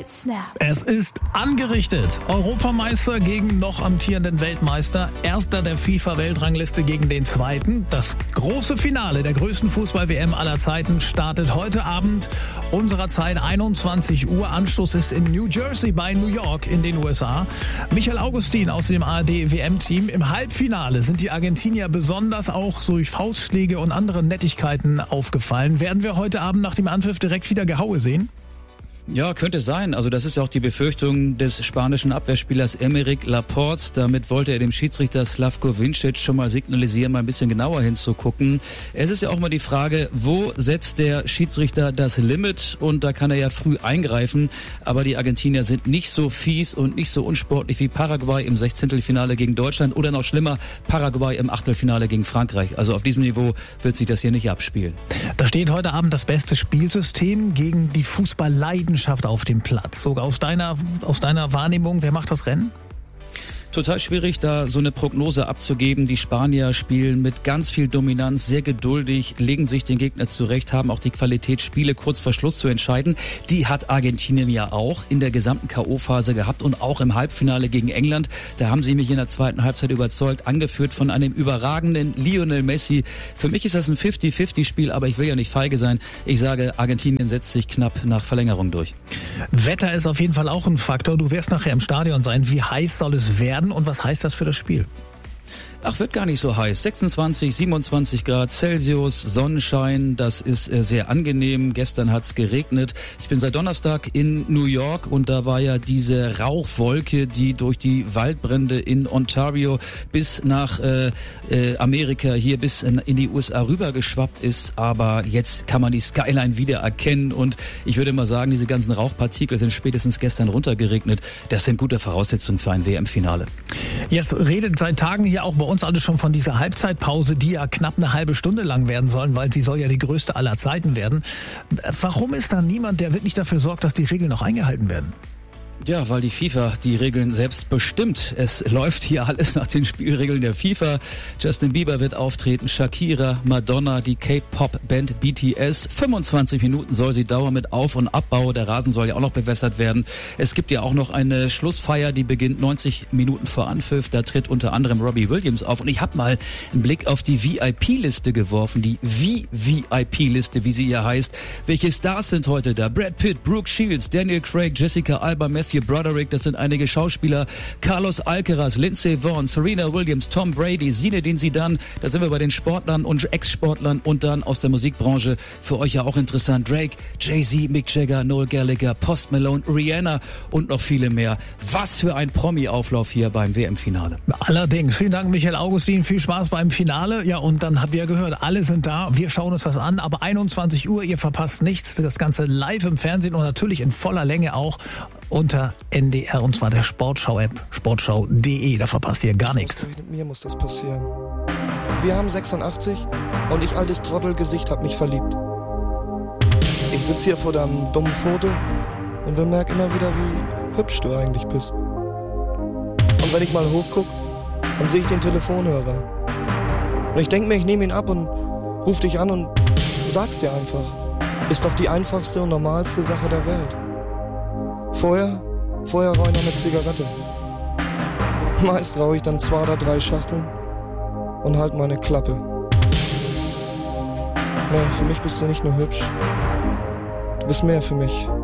Snap. Es ist angerichtet. Europameister gegen noch amtierenden Weltmeister. Erster der FIFA-Weltrangliste gegen den Zweiten. Das große Finale der größten Fußball-WM aller Zeiten startet heute Abend unserer Zeit 21 Uhr. Anschluss ist in New Jersey bei New York in den USA. Michael Augustin aus dem ARD-WM-Team. Im Halbfinale sind die Argentinier besonders auch durch Faustschläge und andere Nettigkeiten aufgefallen. Werden wir heute Abend nach dem Anpfiff direkt wieder Gehaue sehen? Ja, könnte sein. Also das ist ja auch die Befürchtung des spanischen Abwehrspielers Aymeric Laporte. Damit wollte er dem Schiedsrichter Slavko Vincic schon mal signalisieren, mal ein bisschen genauer hinzugucken. Es ist ja auch mal die Frage, wo setzt der Schiedsrichter das Limit? Und da kann er ja früh eingreifen. Aber die Argentinier sind nicht so fies und nicht so unsportlich wie Paraguay im 16. gegen Deutschland oder noch schlimmer, Paraguay im Achtelfinale gegen Frankreich. Also auf diesem Niveau wird sich das hier nicht abspielen. Da steht heute Abend das beste Spielsystem gegen die Fußballleidenschaft auf dem Platz. So aus deiner Wahrnehmung, wer macht das Rennen? Total schwierig, da so eine Prognose abzugeben. Die Spanier spielen mit ganz viel Dominanz, sehr geduldig, legen sich den Gegner zurecht, haben auch die Qualität, Spiele kurz vor Schluss zu entscheiden. Die hat Argentinien ja auch in der gesamten K.O.-Phase gehabt und auch im Halbfinale gegen England. Da haben sie mich in der zweiten Halbzeit überzeugt, angeführt von einem überragenden Lionel Messi. Für mich ist das ein 50-50-Spiel, aber ich will ja nicht feige sein. Ich sage, Argentinien setzt sich knapp nach Verlängerung durch. Wetter ist auf jeden Fall auch ein Faktor. Du wirst nachher im Stadion sein. Wie heiß soll es werden und was heißt das für das Spiel? Ach, wird gar nicht so heiß. 26, 27 Grad Celsius, Sonnenschein, das ist sehr angenehm. Gestern hat's geregnet. Ich bin seit Donnerstag in New York und da war ja diese Rauchwolke, die durch die Waldbrände in Ontario bis nach Amerika, hier bis in die USA rübergeschwappt ist. Aber jetzt kann man die Skyline wieder erkennen und ich würde mal sagen, diese ganzen Rauchpartikel sind spätestens gestern runtergeregnet. Das sind gute Voraussetzungen für ein WM-Finale. Jetzt redet seit Tagen hier auch bei uns alle schon von dieser Halbzeitpause, die ja knapp eine halbe Stunde lang werden sollen, weil sie soll ja die größte aller Zeiten werden. Warum ist da niemand, der wirklich dafür sorgt, dass die Regeln noch eingehalten werden? Ja, weil die FIFA die Regeln selbst bestimmt. Es läuft hier alles nach den Spielregeln der FIFA. Justin Bieber wird auftreten, Shakira, Madonna, die K-Pop-Band BTS. 25 Minuten soll sie dauern mit Auf- und Abbau. Der Rasen soll ja auch noch bewässert werden. Es gibt ja auch noch eine Schlussfeier, die beginnt 90 Minuten vor Anpfiff. Da tritt unter anderem Robbie Williams auf. Und ich habe mal einen Blick auf die VIP-Liste geworfen, die VIP-Liste, wie sie hier heißt. Welche Stars sind heute da? Brad Pitt, Brooke Shields, Daniel Craig, Jessica Alba, Matthew Broderick, das sind einige Schauspieler, Carlos Alcaraz, Lindsey Vonn, Serena Williams, Tom Brady, Zinedine Zidane, da sind wir bei den Sportlern und Ex-Sportlern und dann aus der Musikbranche, für euch ja auch interessant, Drake, Jay-Z, Mick Jagger, Noel Gallagher, Post Malone, Rihanna und noch viele mehr. Was für ein Promi-Auflauf hier beim WM-Finale. Allerdings, vielen Dank Michael Augustin, viel Spaß beim Finale. Ja, und dann habt ihr gehört, alle sind da, wir schauen uns das an, aber 21 Uhr, ihr verpasst nichts, das Ganze live im Fernsehen und natürlich in voller Länge auch unter NDR und zwar der Sportschau-App, sportschau.de, da verpasst ihr gar nichts. Mit mir muss das passieren. Wir haben 86 und ich altes Trottelgesicht hab mich verliebt. Ich sitz hier vor deinem dummen Foto und bemerk immer wieder, wie hübsch du eigentlich bist. Und wenn ich mal hochguck, dann sehe ich den Telefonhörer. Und ich denk mir, ich nehme ihn ab und ruf dich an und sag's dir einfach. Ist doch die einfachste und normalste Sache der Welt. Vorher rauche ich noch eine Zigarette. Meist rauche ich dann 2 oder 3 Schachteln und halt meine Klappe. Nee, für mich bist du nicht nur hübsch. Du bist mehr für mich.